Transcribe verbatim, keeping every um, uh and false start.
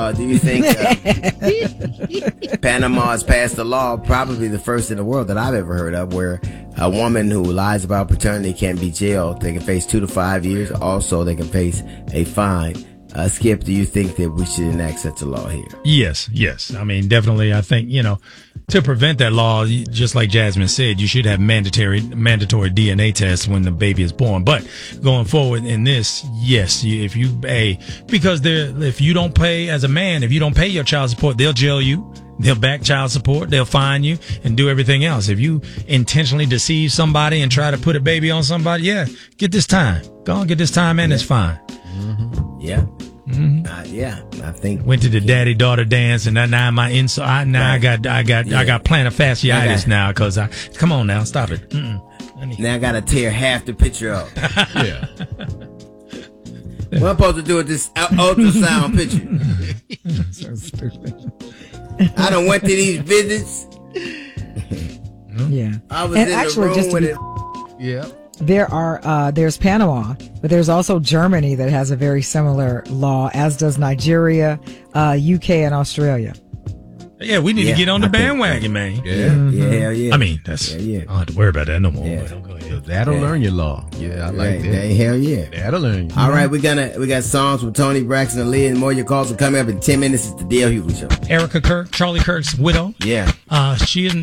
Uh, do you think uh, Panama has passed a law, probably the first in the world that I've ever heard of, where a woman who lies about paternity can be jailed. They can face two to five years. Also, they can face a fine. Uh, Skip, do you think that we should enact such a law here? Yes, yes. I mean, definitely. I think, you know, to prevent that law, just like Jasmine said, you should have mandatory mandatory D N A tests when the baby is born. But going forward in this, yes, you, if you pay, because there, if you don't pay as a man, if you don't pay your child support, they'll jail you. They'll back child support. They'll fine you and do everything else. If you intentionally deceive somebody and try to put a baby on somebody, yeah, get this time. Go on, get this time and yeah. it's fine. Mm-hmm. Yeah. Mm-hmm. Uh, yeah, I think went to the daddy daughter dance, and now my inside. I, now right. I got, I got, yeah. I got plantar fasciitis now because I. Come on now, stop it. Mm-mm. I need, now I gotta tear half the picture up. Yeah. What I'm supposed to do with this ultrasound picture? So stupid. I done went to these visits. Yeah. I was and in actually, the room just with be, it. Yeah. There are uh, there's Panama, but there's also Germany that has a very similar law, as does Nigeria, uh, U K, and Australia. Yeah, we need yeah, to get on the I bandwagon, think, man. Yeah, mm-hmm. yeah, hell yeah. I mean, that's. Yeah, yeah. I don't have to worry about that no more. Yeah. But go ahead. That'll yeah. learn your law. Yeah, I like right, that. that. Hell yeah. That'll learn you. All right, we're gonna we got songs from Tony Braxton and Leah and more. Your calls are coming up in ten minutes. It's the D L Hughley Show. Erica Kirk, Charlie Kirk's widow. Yeah. Uh, she